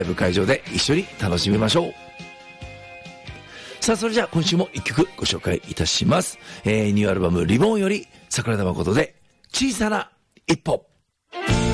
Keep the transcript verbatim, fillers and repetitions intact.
イブ会場で一緒に楽しみましょう。さあ、それじゃあ今週も一曲ご紹介いたします。えー、ニューアルバムリボンより桜田誠で小さな一歩。